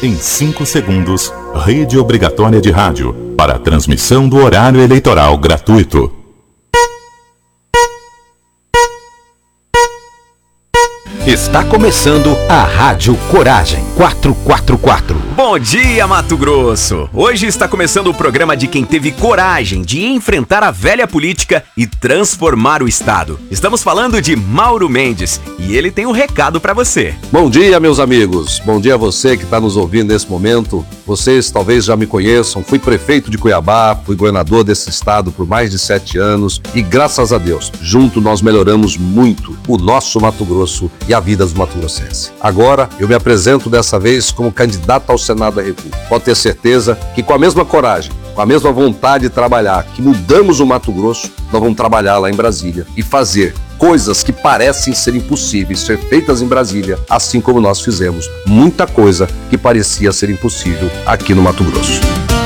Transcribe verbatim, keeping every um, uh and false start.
Em cinco segundos, rede obrigatória de rádio para a transmissão do horário eleitoral gratuito. Está começando a Rádio Coragem quatrocentos e quarenta e quatro. Bom dia, Mato Grosso! Hoje está começando o programa de quem teve coragem de enfrentar a velha política e transformar o Estado. Estamos falando de Mauro Mendes e ele tem um recado para você. Bom dia, meus amigos. Bom dia a você que está nos ouvindo nesse momento. Vocês talvez já me conheçam. Fui prefeito de Cuiabá, fui governador desse estado por mais de sete anos e, graças a Deus, junto nós melhoramos muito o nosso Mato Grosso e a vida dos mato-grossenses. Agora, eu me apresento dessa vez como candidato ao Senado da República. Pode ter certeza que com a mesma coragem, com a mesma vontade de trabalhar, que mudamos o Mato Grosso, nós vamos trabalhar lá em Brasília e fazer coisas que parecem ser impossíveis ser feitas em Brasília, assim como nós fizemos muita coisa que parecia ser impossível aqui no Mato Grosso.